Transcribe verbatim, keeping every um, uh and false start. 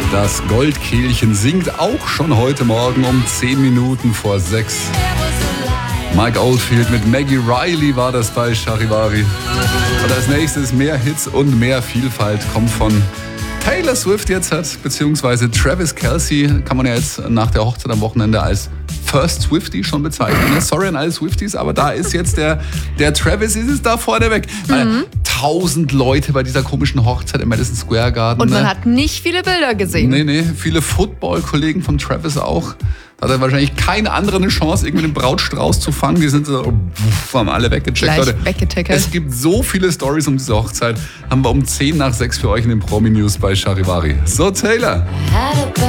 Das Goldkehlchen singt auch schon heute Morgen um zehn Minuten vor sechs. Mike Oldfield mit Maggie Riley war das bei Charivari. Und als nächstes mehr Hits und mehr Vielfalt kommt von Taylor Swift jetzt hat, beziehungsweise Travis Kelce, kann man ja jetzt nach der Hochzeit am Wochenende als First Swiftie schon bezeichnen. Sorry an alle Swifties, aber da ist jetzt der, der Travis ist es da vorne weg. Mhm. Tausend Leute bei dieser komischen Hochzeit im Madison Square Garden. Und man ne? hat nicht viele Bilder gesehen. Nee, nee, viele Football-Kollegen von Travis auch. Da hat er wahrscheinlich keine andere eine Chance, irgendwie den Brautstrauß zu fangen. Die sind so, pff, haben alle weggecheckt. Gleich Leute, weggetackelt. es gibt so viele Storys um diese Hochzeit. Haben wir um zehn nach sechs für euch in den Promi-News bei Charivari. So, Taylor.